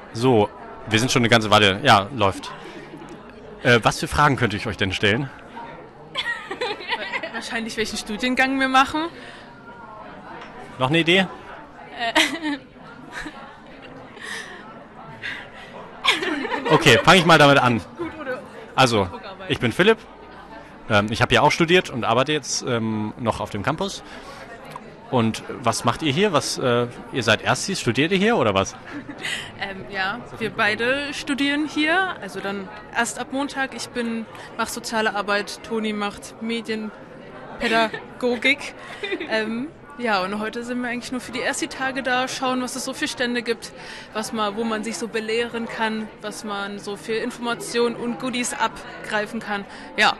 So, wir sind schon eine ganze Weile, ja, läuft. Was für Fragen könnte ich euch denn stellen? Wahrscheinlich, welchen Studiengang wir machen. Noch eine Idee? Okay, fange ich mal damit an. Also, ich bin Philipp. Ich habe hier auch studiert und arbeite jetzt noch auf dem Campus. Und was macht ihr hier? Ihr seid Erstis, studiert ihr hier oder was? Ja, wir beide studieren hier. Also dann erst ab Montag. Ich mache soziale Arbeit, Toni macht Medienpädagogik. Ja, und heute sind wir eigentlich nur für die Ersti-Tage da, schauen, was es so für Stände gibt, wo man sich so belehren kann, was man so für Informationen und Goodies abgreifen kann. Ja.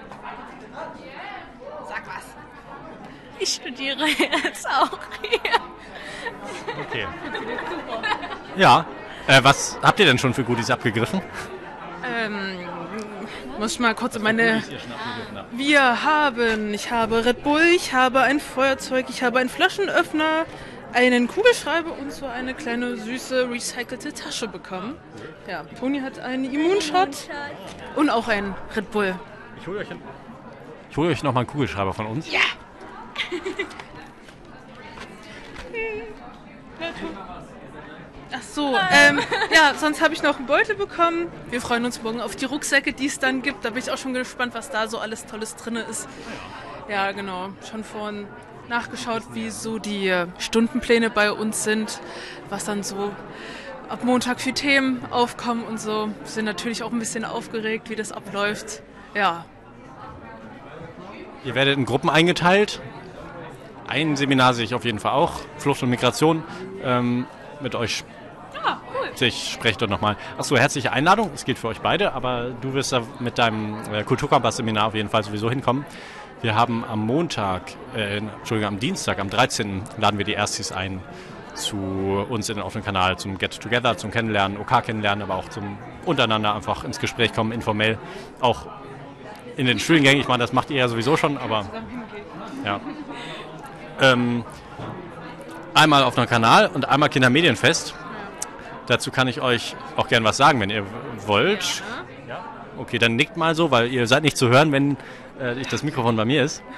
Sag was. Ich studiere jetzt auch hier. Okay. Ja. Was habt ihr denn schon für Goodies abgegriffen? Muss ich mal kurz in meine... Ich habe Red Bull, ich habe ein Feuerzeug, ich habe einen Flaschenöffner, einen Kugelschreiber und so eine kleine süße recycelte Tasche bekommen. Ja, Toni hat einen Immunshot und auch einen Red Bull. Ich hole euch noch mal einen Kugelschreiber von uns. Ja! Ach so, ja, sonst habe ich noch einen Beutel bekommen. Wir freuen uns morgen auf die Rucksäcke, die es dann gibt. Da bin ich auch schon gespannt, was da so alles Tolles drin ist. Ja, genau. Schon vorhin nachgeschaut, wie so die Stundenpläne bei uns sind, was dann so ab Montag für Themen aufkommen und so. Wir sind natürlich auch ein bisschen aufgeregt, wie das abläuft. Ja. Ihr werdet in Gruppen eingeteilt. Ein Seminar sehe ich auf jeden Fall auch. Flucht und Migration. Mit euch. Ah, cool. Ich spreche dort nochmal. Achso, herzliche Einladung. Es gilt für euch beide, aber du wirst da mit deinem Kulturkompass-Seminar auf jeden Fall sowieso hinkommen. Wir haben am Dienstag, am 13. laden wir die Erstis ein zu uns auf den Kanal zum Get-Together, zum Kennenlernen, OK kennenlernen, aber auch zum untereinander einfach ins Gespräch kommen, informell. Auch in den Studiengängen. Ich meine, das macht ihr ja sowieso schon, aber ja. Einmal auf einem Kanal und einmal Kindermedienfest. Dazu kann ich euch auch gern was sagen, wenn ihr wollt. Ja? Okay, dann nickt mal so, weil ihr seid nicht zu hören, wenn das Mikrofon bei mir ist.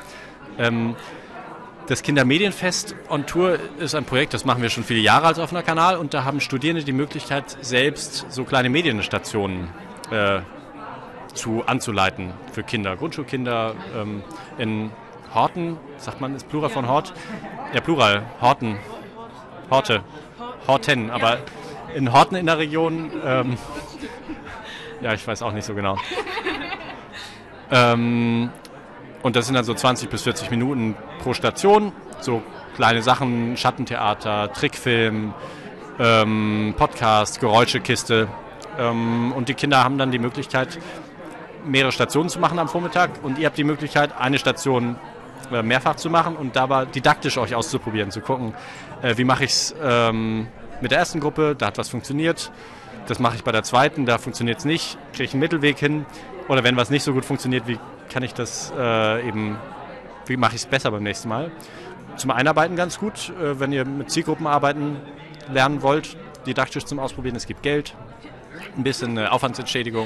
Das Kindermedienfest on Tour ist ein Projekt, das machen wir schon viele Jahre als offener Kanal und da haben Studierende die Möglichkeit, selbst so kleine Medienstationen anzuleiten für Kinder, Grundschulkinder in Horten, sagt man, ist Plural von Hort? Ja, Plural, Horten, Horten, aber in Horten in der Region, ja, ich weiß auch nicht so genau. Und das sind dann so 20 bis 40 Minuten pro Station, so kleine Sachen, Schattentheater, Trickfilm, Podcast, Geräuschekiste. Und die Kinder haben dann die Möglichkeit, mehrere Stationen zu machen am Vormittag und ihr habt die Möglichkeit, eine Station mehrfach zu machen und dabei didaktisch euch auszuprobieren, zu gucken, wie mache ich es mit der ersten Gruppe, da hat was funktioniert, das mache ich bei der zweiten, da funktioniert es nicht, kriege ich einen Mittelweg hin oder wenn was nicht so gut funktioniert, wie kann ich das wie mache ich es besser beim nächsten Mal. Zum Einarbeiten ganz gut, wenn ihr mit Zielgruppen arbeiten lernen wollt, didaktisch zum Ausprobieren, es gibt Geld, ein bisschen Aufwandsentschädigung.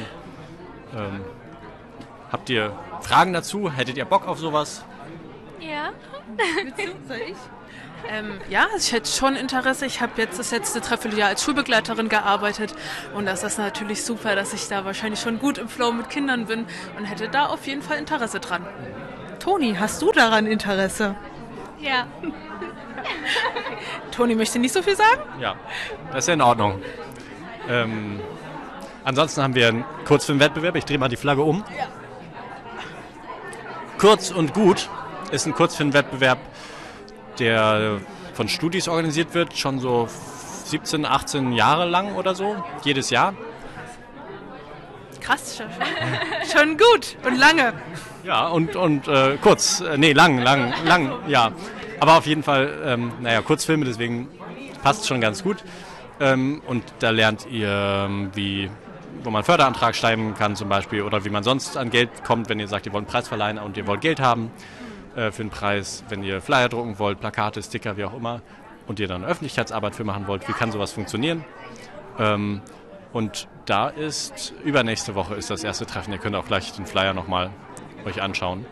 Habt ihr Fragen dazu? Hättet ihr Bock auf sowas? Ja. Soll ich? Ja, ich hätte schon Interesse. Ich habe jetzt das letzte Dreivierteljahr als Schulbegleiterin gearbeitet und das ist natürlich super, dass ich da wahrscheinlich schon gut im Flow mit Kindern bin und hätte da auf jeden Fall Interesse dran. Toni, hast du daran Interesse? Ja. Toni möchte nicht so viel sagen? Ja, das ist ja in Ordnung. Ansonsten haben wir einen Kurzfilmwettbewerb. Ich drehe mal die Flagge um. Ja. Kurz und gut ist ein Kurzfilmwettbewerb, der von Studis organisiert wird, schon so 17, 18 Jahre lang oder so, jedes Jahr. Krass, schon gut und lange. Ja, und kurz, lang, ja. Aber auf jeden Fall, Kurzfilme, deswegen passt schon ganz gut. Und da lernt ihr, wo man einen Förderantrag schreiben kann zum Beispiel oder wie man sonst an Geld kommt, wenn ihr sagt, ihr wollt einen Preis verleihen und ihr wollt Geld haben für einen Preis, wenn ihr Flyer drucken wollt, Plakate, Sticker, wie auch immer und ihr dann Öffentlichkeitsarbeit für machen wollt, wie kann sowas funktionieren? Und da ist, übernächste Woche ist das erste Treffen. Ihr könnt auch gleich den Flyer nochmal euch anschauen.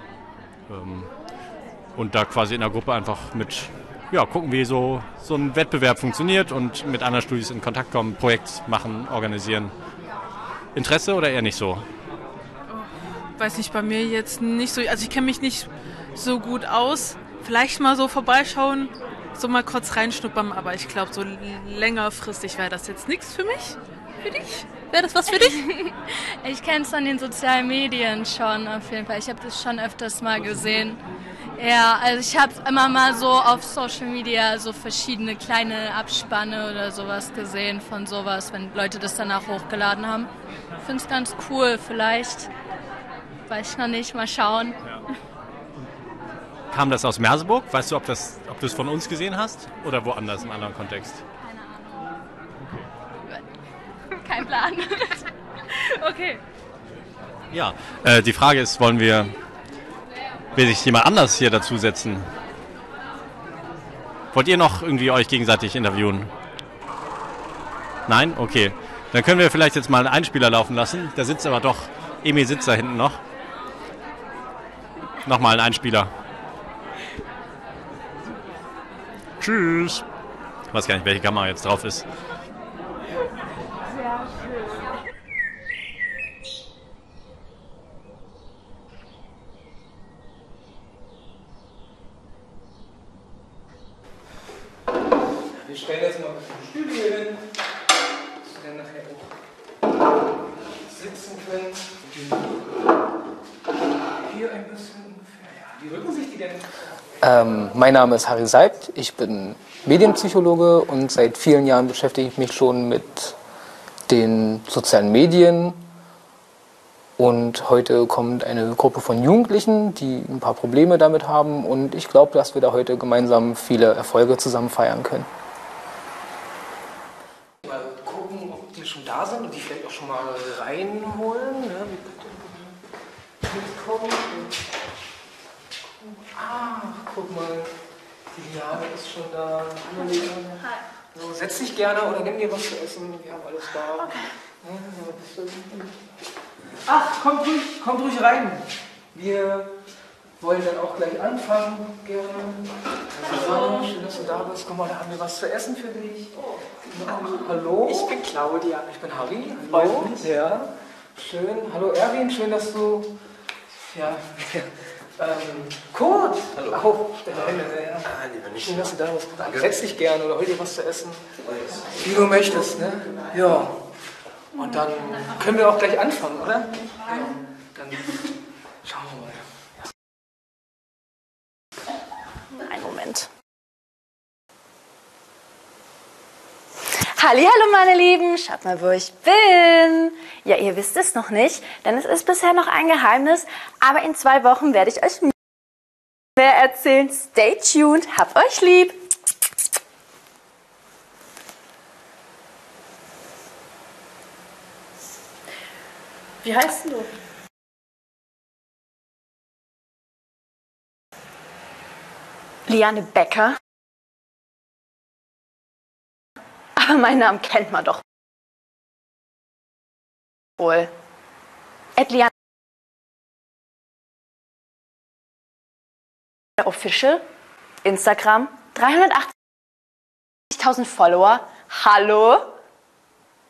Und da quasi in der Gruppe einfach gucken, wie so ein Wettbewerb funktioniert und mit anderen Studis in Kontakt kommen, Projekt machen, organisieren. Interesse oder eher nicht so? Weiß nicht, bei mir jetzt nicht so, also ich kenne mich nicht so gut aus. Vielleicht mal so vorbeischauen, so mal kurz reinschnuppern, aber ich glaube, so längerfristig wäre das jetzt nichts für mich. Für dich? Wäre das was für dich? Ich kenne es von den sozialen Medien schon auf jeden Fall. Ich habe das schon öfters mal gesehen. Ja, also ich habe immer mal so auf Social Media so verschiedene kleine Abspanne oder sowas gesehen von sowas, wenn Leute das danach hochgeladen haben. Ich finde es ganz cool, vielleicht. Weiß ich noch nicht, mal schauen. Ja. Kam das aus Merseburg? Weißt du, ob du es von uns gesehen hast oder woanders im anderen Kontext? Keine Ahnung. Okay. Kein Plan. Okay. Ja, die Frage ist, will sich jemand anders hier dazusetzen? Wollt ihr noch irgendwie euch gegenseitig interviewen? Nein? Okay. Dann können wir vielleicht jetzt mal einen Einspieler laufen lassen. Da sitzt aber doch, Emil sitzt da hinten noch. Nochmal ein Einspieler. Tschüss. Ich weiß gar nicht, welche Kamera jetzt drauf ist. Wir stellen jetzt mal ein Stühle hier hin, dass wir dann nachher auch sitzen können. Hier ein bisschen ungefähr. Ja, wie rücken sich die denn? Mein Name ist Harry Seibt, ich bin Medienpsychologe und seit vielen Jahren beschäftige ich mich schon mit den sozialen Medien. Und heute kommt eine Gruppe von Jugendlichen, die ein paar Probleme damit haben. Und ich glaube, dass wir da heute gemeinsam viele Erfolge zusammen feiern können. Mal gucken, ob die schon da sind und die vielleicht auch schon mal reinholen. Ja, wir können mitkommen. Ach, guck mal, die Liane ist schon da. Hallo, Liane. Hi. So, setz dich gerne oder nimm dir was zu essen. Wir haben alles da. Okay. Ach, kommt ruhig rein. Wir wollen dann auch gleich anfangen, gerne. Hallo. Schön, dass du da bist. Guck mal, da haben wir was zu essen für dich. Oh. Hallo. Ich bin Claudia. Ich bin Harry. Hallo. Ja. Schön. Hallo Erwin, schön, dass du... Ja. Kurt. Hallo. Oh, schön, dass du da bist. Danke. Setz dich gerne oder hol dir was zu essen. Wie du möchtest, ne? Ja. Und dann können wir auch gleich anfangen, oder? Ja. Dann schauen wir mal. Einen Moment. Hallihallo meine Lieben, schaut mal, wo ich bin. Ja, ihr wisst es noch nicht, denn es ist bisher noch ein Geheimnis, aber in 2 Wochen werde ich euch mehr erzählen. Stay tuned, habt euch lieb. Wie heißt du? Liane Becker. Aber meinen Namen kennt man doch wohl. Liane Official, Instagram, 380.000 Follower. Hallo?